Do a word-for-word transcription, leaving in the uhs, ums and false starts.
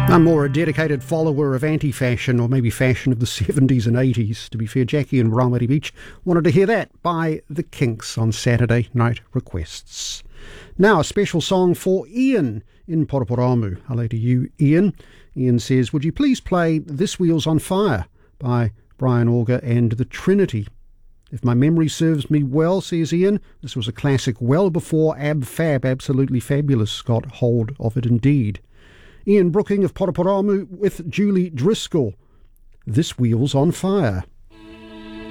I'm more a dedicated follower of anti-fashion, or maybe fashion of the seventies and eighties. To be fair, Jackie in Raumati Beach wanted to hear that by The Kinks on Saturday Night Requests. Now, a special song for Ian in Poroporamu. Hello to you, Ian. Ian says, would you please play This Wheel's on Fire by Brian Auger and the Trinity? If my memory serves me well, says Ian, this was a classic well before Ab Fab. Absolutely fabulous. Got hold of it indeed. Ian Brooking of Poroporamu with Julie Driscoll. This Wheel's on Fire.